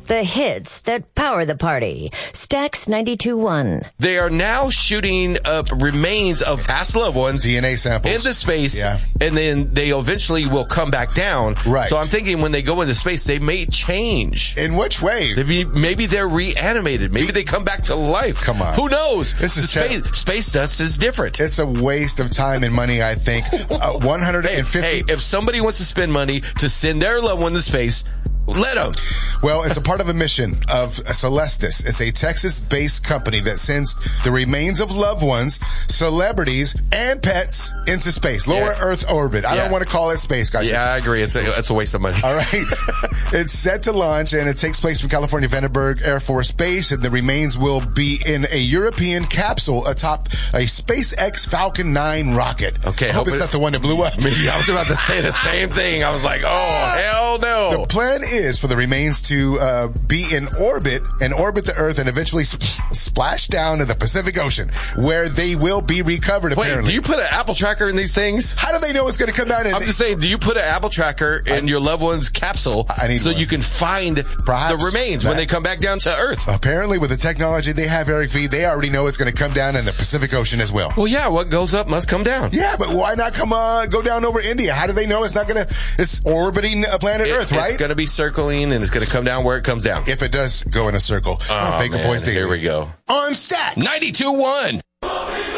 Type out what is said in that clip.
The hits that power the party. Stax 92.1. They are now shooting up remains of past loved ones. DNA samples. Into space. Yeah. And then they eventually will come back down. Right. So I'm thinking when they go into space, they may change. In which way? Maybe they're reanimated. Maybe they come back to life. Come on. Who knows? This is space dust is different. It's a waste of time and money, I think. 150. Hey, if somebody wants to spend money to send their loved one to space, let them. Well, it's a part of a mission of Celestis. It's a Texas-based company that sends the remains of loved ones, celebrities, and pets into space, lower Earth orbit. I don't want to call it space, guys. Yeah, I agree. It's a waste of money. All right. It's set to launch, and it takes place from California Vandenberg Air Force Base, and the remains will be in a European capsule atop a SpaceX Falcon 9 rocket. Okay. I hope it's not the one that blew up. I was about to say the same thing. I was like, oh, hell no. The plan is for the remains to be in orbit and orbit the Earth and eventually splash down to the Pacific Ocean, where they will be recovered, apparently. Wait, do you put an Apple tracker in these things? How do they know it's going to come down? I'm just saying, do you put an Apple tracker in your loved one's capsule so you can find the remains when they come back down to Earth? Apparently, with the technology they have, Eric V, they already know it's going to come down in the Pacific Ocean as well. Well, yeah, what goes up must come down. Yeah, but why not go down over India? How do they know it's not going to, it's orbiting planet Earth, right? It's going to be circling and it's going to come down where it comes down. If it does go in a circle. Oh, Baker Boys, here we go. On Stax 92.1.